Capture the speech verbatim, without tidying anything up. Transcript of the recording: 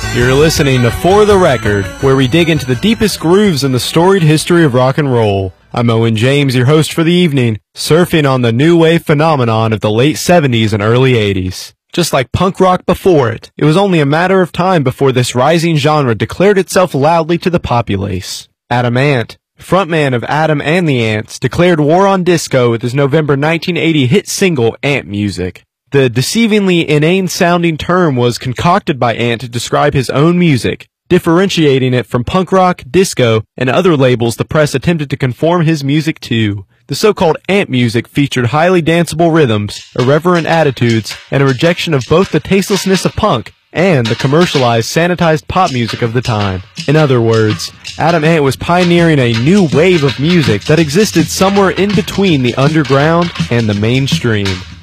You're listening to For the Record, where we dig into the deepest grooves in the storied history of rock and roll. I'm Owen James, your host for the evening, surfing on the new wave phenomenon of the late seventies and early eighties. Just like punk rock before it, it was only a matter of time before this rising genre declared itself loudly to the populace. Adam Ant, frontman of Adam and the Ants, declared war on disco with his November nineteen eighty hit single, Ant Music. The deceivingly inane-sounding term was concocted by Ant to describe his own music, differentiating it from punk rock, disco, and other labels the press attempted to conform his music to. The so-called Ant music featured highly danceable rhythms, irreverent attitudes, and a rejection of both the tastelessness of punk and the commercialized, sanitized pop music of the time. In other words, Adam Ant was pioneering a new wave of music that existed somewhere in between the underground and the mainstream.